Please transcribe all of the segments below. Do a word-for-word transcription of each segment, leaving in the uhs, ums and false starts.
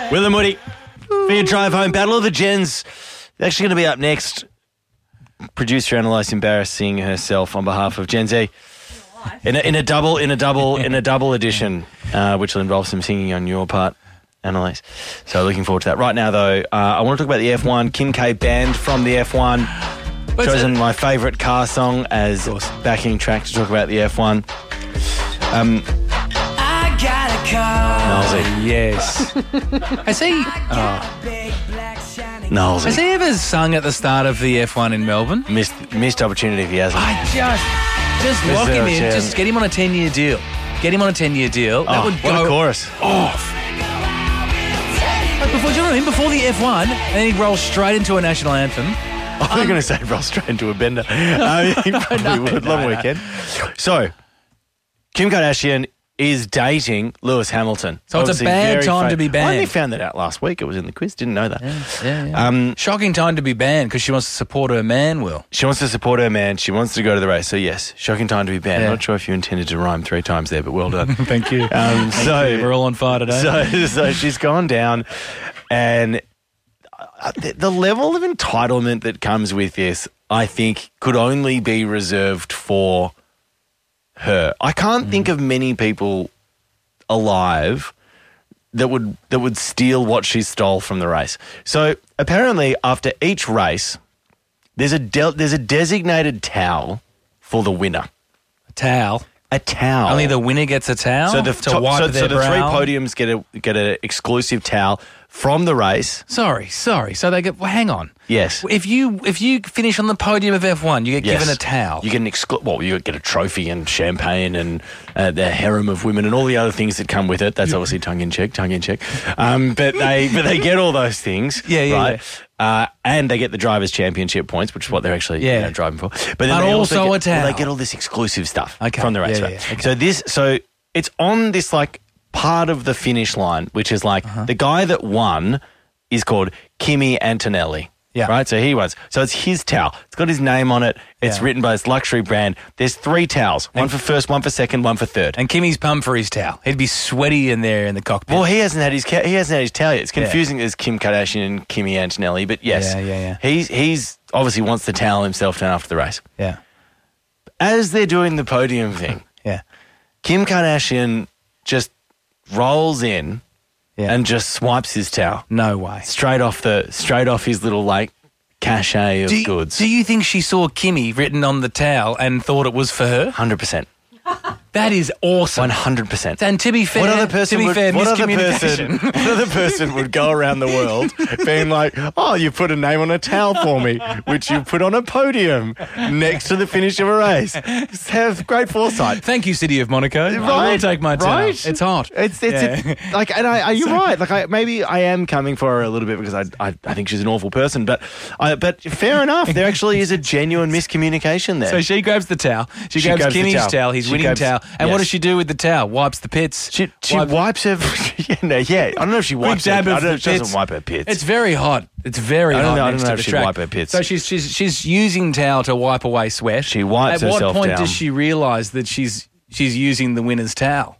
Will and Woody for your drive home. Battle of the Gens. They're actually going to be up next. Producer Annalise embarrassing herself on behalf of Gen Z. In a, in a double, in a double, in a double edition, uh, which will involve some singing on your part, Annalise. So looking forward to that. Right now, though, uh, I want to talk about the F one. Kim K banned from the F one. What's chosen it? My favourite car song as backing track to talk about the F one. Um, I got a car. Nolsey. Yes. Has he? Oh. Nolsey. Has he ever sung at the start of the F one in Melbourne? Missed missed opportunity if he hasn't. I just, just lock him in. Just get him on a ten-year deal. Get him on a ten-year deal. That Oh, would what go a chorus. off. Like before, do you know what I mean? Before the F one, and then he'd roll straight into a national anthem. I thought you were going to say roll straight into a bender. Uh, he probably no, would. no, Long no. weekend. So, Kim Kardashian is dating Lewis Hamilton. So it's a Obviously bad very time fa- to be banned. I only found that out last week. It was in the quiz. Didn't know that. Yeah, yeah. Um, Shocking time to be banned because she wants to support her man, Will. She wants to support her man. She wants to go to the race. So, yes, shocking time to be banned. Yeah. I'm not sure if you intended to rhyme three times there, but well done. Thank you. Um, so, We're all on fire today. So, so she's gone down, and uh, the, the level of entitlement that comes with this, I think, could only be reserved for her. I can't Mm. think of many people alive that would that would steal what she stole from the race. So apparently, after each race, there's a de- there's a designated towel for the winner. A towel. A towel. Only the winner gets a towel So the to top- wipe so, their so the brow? three podiums get a get an exclusive towel from the race. Sorry, sorry. So they get. Well, hang on. Yes. If you if you finish on the podium of F one, you get Yes. given a towel. You get an exclu- well, you get a trophy and champagne and uh, the harem of women and all the other things that come with it. That's obviously tongue in cheek, tongue in cheek. Um, but they but they get all those things. Yeah, yeah, right? Uh, and they get the drivers' championship points, which is what they're actually Yeah. you know, driving for. But, then But they also get, a towel. well, they get all this exclusive stuff Okay. from the race. Yeah, right? yeah, okay. So this so it's on this like part of the finish line, which is like Uh-huh. the guy that won is called Kimi Antonelli. Yeah. Right? So he was. So it's his towel. It's got his name on it. It's Yeah. written by this luxury brand. There's three towels. One for first, one for second, one for third. And Kimmy's pumped for his towel. He'd be sweaty in there in the cockpit. Well, he hasn't had his ca- he hasn't had his towel yet. It's Yeah. confusing as Kim Kardashian and Kimi Antonelli, but yes. Yeah, yeah, yeah. He's he's obviously wants the towel himself down after the race. yeah, As they're doing the podium thing, yeah, Kim Kardashian just rolls in yeah. and just swipes his towel no way. straight off the straight off his little like cachet of Do you, goods. do you think she saw Kimmy written on the towel and thought it was for her? one hundred percent. That is awesome. one hundred percent. And to be fair, What other person to be would, fair, what other person, miscommunication. what other person would go around the world being like, oh, you put a name on a towel for me, which you put on a podium next to the finish of a race. Have great foresight. Thank you, City of Monaco. I will Right, take my towel. right. It's hot. It's it's Yeah. a, like, and I, are you right? Like, I, maybe I am coming for her a little bit because I I, I think she's an awful person, but I, but fair enough. There actually is a genuine miscommunication there. So she grabs the towel. She, She grabs, grabs the Kimmy's towel. towel. His She winning grabs- towel. And what yes. does she do with the towel? Wipes the pits. She, she Wipe- wipes her. yeah, no, yeah, I don't know if she wipes. Her, I dab don't of know the if she doesn't pits. wipe her pits. It's very hot. It's very I don't hot know- I next don't know to if the she'd track. wipe her pits. So she's she's she's using towel to wipe away sweat. She wipes At herself what point down. does she realise that she's she's using the winner's towel?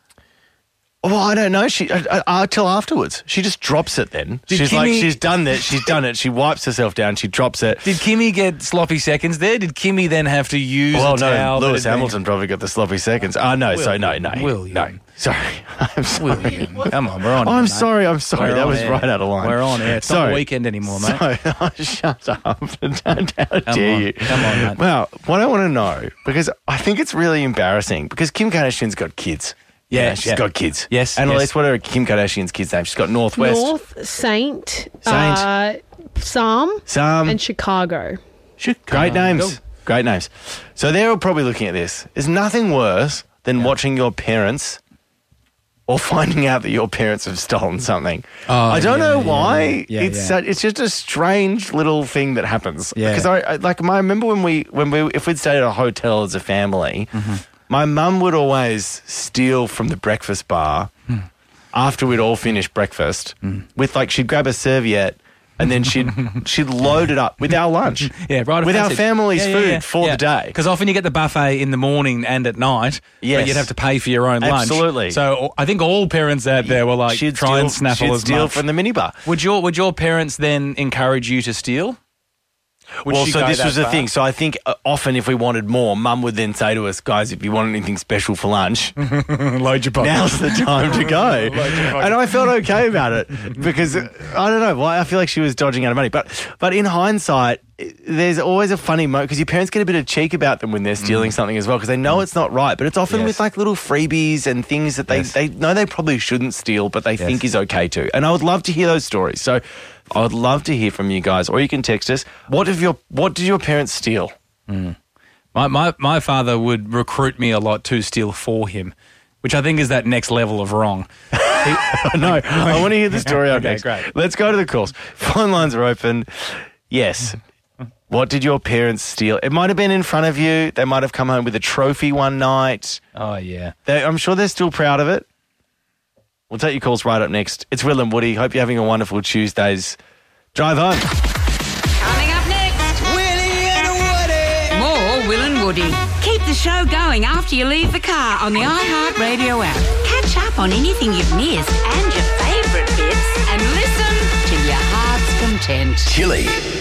Well, I don't know. She uh, uh, till afterwards. She just drops it. Then Did she's like, Kimmy- she's done it. She's done it. She wipes herself down. She drops it. Did Kimmy get sloppy seconds there? Did Kimmy then have to use Well, a no, towel? that Lewis had been- Hamilton probably got the sloppy seconds. Oh, no, so no, no. William. No, sorry. I'm sorry. William, come on, we're on. Oh, here, I'm mate. sorry, I'm sorry. We're that on was air. right out of line. We're on air. It's not Sorry. the weekend anymore, mate. So, oh, shut up. Don't, how dare on. you. Come on, mate. Well, what I want to know, because I think it's really embarrassing, because Kim Kardashian's got kids. Yeah, You know, she's yeah. got kids. Yes, Annalise, yes. what are Kim Kardashian's kids' names? She's got Northwest, North, Saint, Saint. Uh, Psalm, Sam. and Chicago. Great names. Great names. So they're all probably looking at this. There's nothing worse than watching your parents or finding out that your parents have stolen something. Oh, I don't yeah, know yeah, why. yeah. Yeah, it's yeah. Such, it's just a strange little thing that happens. Yeah. Because I, I like I remember when we when we if we'd stayed at a hotel as a family, my mum would always steal from the breakfast bar after we'd all finished breakfast with like she'd grab a serviette and then she'd she'd load it up with our lunch. Yeah, right. With our family's food for the day. Because often you get the buffet in the morning and at night, Yes. but you'd have to pay for your own lunch. Absolutely. So I think all parents out there were like, She'd try steal, and snaffle she'd as steal much. from the minibar. Would your Would your parents then encourage you to steal? Would well, she so go this that was the far? thing. So I think uh, often if we wanted more, Mum would then say to us, guys, if you want anything special for lunch, Load your pocket. now's the time to go. Load your pocket. And I felt okay about it because, uh, I don't know, why I feel like she was dodging out of money. But but in hindsight, there's always a funny moment because your parents get a bit of cheek about them when they're stealing mm. something as well because they know it's not right. But it's often Yes. with like little freebies and things that they, Yes. they know they probably shouldn't steal, but they Yes. think is okay to. And I would love to hear those stories. So I would love to hear from you guys, or you can text us. What have your What did your parents steal? My, my my father would recruit me a lot to steal for him, which I think is that next level of wrong. No, I want to hear the story. Okay, next. great. Let's go to the calls. Phone lines are open. Yes. What did your parents steal? It might have been in front of you. They might have come home with a trophy one night. Oh, yeah. They, I'm sure they're still proud of it. We'll take your calls right up next. It's Will and Woody. Hope you're having a wonderful Tuesday's drive home. Coming up next, Willie and Woody. more Will and Woody. Keep the show going after you leave the car on the iHeartRadio app. Catch up on anything you've missed and your favourite bits and listen till your heart's content. Chili